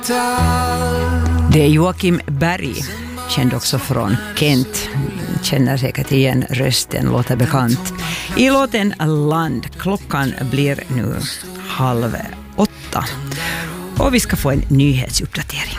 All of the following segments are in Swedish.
Det är Joakim Berg, känd också från Kent. Känner säkert igen rösten, låter bekant. I låten Land, klockan blir nu 7:30. Och vi ska få en nyhetsuppdatering.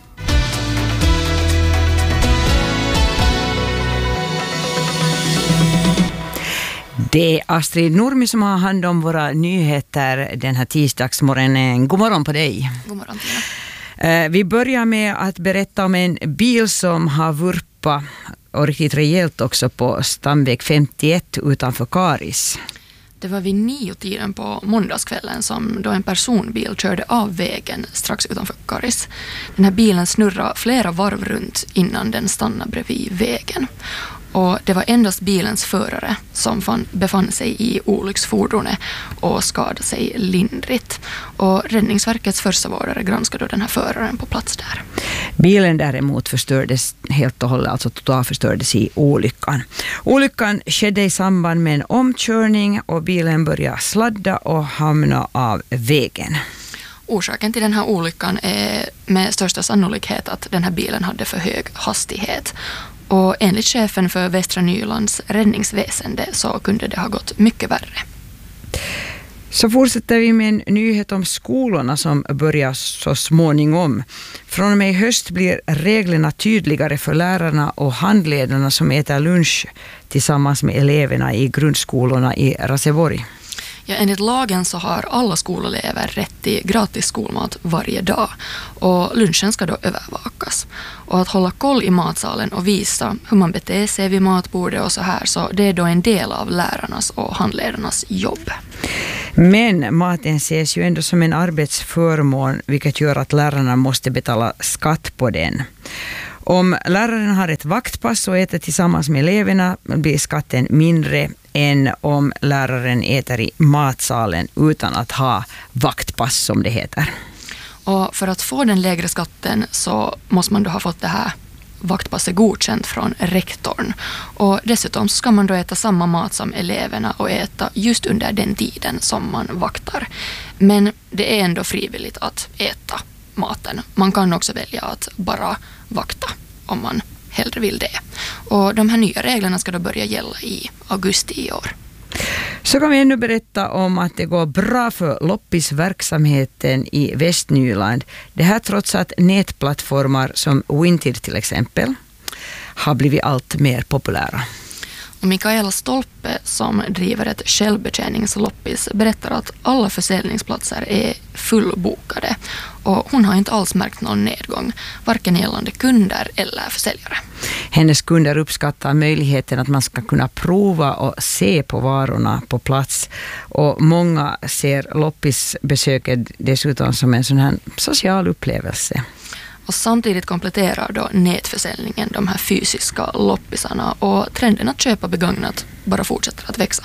Det är Astrid Nurmi som har hand om våra nyheter den här tisdagsmorgonen. God morgon på dig. God morgon. Vi börjar med att berätta om en bil som har vurpat och riktigt rejält också på Stamväg 51 utanför Karis. Det var vid 9-tiden på måndagskvällen som då en personbil körde av vägen strax utanför Karis. Den här bilen snurrade flera varv runt innan den stannade bredvid vägen. Och det var endast bilens förare som befann sig i olycksfordonet och skadade sig lindrigt. Och Räddningsverkets förstavårdare granskade den här föraren på plats där. Bilen däremot förstördes helt och hållet, alltså totalförstördes i olyckan. Olyckan skedde i samband med en omkörning och bilen började sladda och hamna av vägen. Orsaken till den här olyckan är med största sannolikhet att den här bilen hade för hög hastighet. Och enligt chefen för Västra Nylands räddningsväsende så kunde det ha gått mycket värre. Så fortsätter vi med en nyhet om skolorna som börjar så småningom. Från och med i höst blir reglerna tydligare för lärarna och handledarna som äter lunch tillsammans med eleverna i grundskolorna i Raseborg. Ja, enligt lagen så har alla skolelever rätt till gratis skolmat varje dag och lunchen ska då övervakas. Och att hålla koll i matsalen och visa hur man beter sig vid matbordet och så här, så det är då en del av lärarnas och handledarnas jobb. Men maten ses ju ändå som en arbetsförmån, vilket gör att lärarna måste betala skatt på den. Om läraren har ett vaktpass och äter tillsammans med eleverna blir skatten mindre än om läraren äter i matsalen utan att ha vaktpass, som det heter. Och för att få den lägre skatten så måste man då ha fått det här vaktpasset godkänt från rektorn. Och dessutom ska man då äta samma mat som eleverna och äta just under den tiden som man vaktar. Men det är ändå frivilligt att äta maten. Man kan också välja att bara vakta om man hellre vill det. Och de här nya reglerna ska då börja gälla i augusti i år. Så kan vi ännu berätta om att det går bra för loppisverksamheten i Västnyland. Det här trots att nätplattformar som Vinted till exempel har blivit allt mer populära. Och Mikaela Stolpe som driver ett självbetjäningsloppis berättar att alla försäljningsplatser är fullbokade och hon har inte alls märkt någon nedgång, varken gällande kunder eller försäljare. Hennes kunder uppskattar möjligheten att man ska kunna prova och se på varorna på plats, och många ser loppisbesöket dessutom som en sån här social upplevelse. Och samtidigt kompletterar då nätförsäljningen de här fysiska loppisarna och trenden att köpa begagnat bara fortsätter att växa.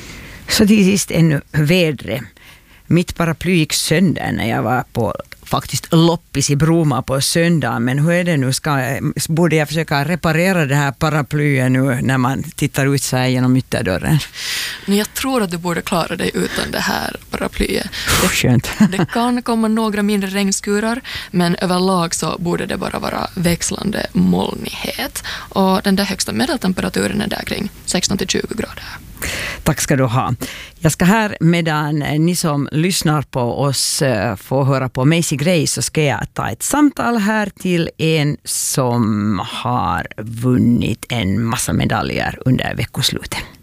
Så till sist ännu vädre. Mitt paraply gick sönder när jag var på faktiskt loppis i Broma på söndag, men hur är det nu? Borde jag försöka reparera det här paraplyen nu när man tittar ut så här genom ytterdörren? Jag tror att du borde klara dig utan det här paraplyet. Skönt. Det kan komma några mindre regnskurar, men överlag så borde det bara vara växlande molnighet. Och den där högsta medeltemperaturen är där kring 16-20 grader. Tack ska du ha. Jag ska här, medan ni som lyssnar på oss får höra på Macy Gray, så ska jag ta ett samtal här till en som har vunnit en massa medaljer under veckoslutet.